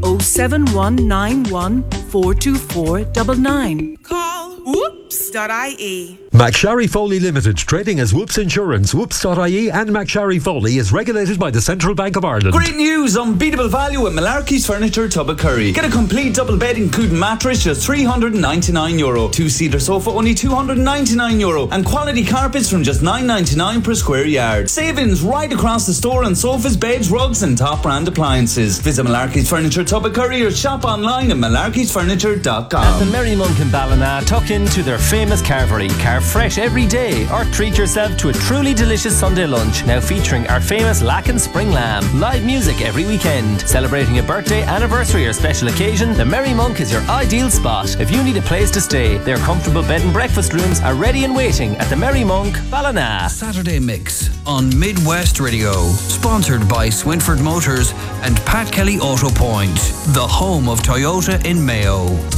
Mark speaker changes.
Speaker 1: 07191 424 99.
Speaker 2: Call whoops.ie.
Speaker 3: McSharry Foley Limited, trading as Whoops Insurance, Whoops.ie and McSharry Foley is regulated by the Central Bank of Ireland.
Speaker 4: Great news! Unbeatable value at Malarkey's Furniture, Tubbacurry. Get a complete double bed including mattress, just €399. Two-seater sofa, only €299. And quality carpets from just $9.99 per square yard. Savings right across the store on sofas, beds, rugs and top brand appliances. Visit Malarkey's Furniture, Tubbacurry or shop online at malarkeysfurniture.com.
Speaker 5: At the Merry Monk in Ballina, tuck into their famous carvery. Carve fresh every day or treat yourself to a truly delicious Sunday lunch, now featuring our famous Lacken Spring Lamb. Live music every weekend. Celebrating a birthday, anniversary or special occasion, the Merry Monk is your ideal spot. If you need a place to stay, their comfortable bed and breakfast rooms are ready and waiting at the Merry Monk, Ballina.
Speaker 6: Saturday Mix on Midwest Radio, sponsored by Swinford Motors and Pat Kelly Auto Point, the home of Toyota in Mayo.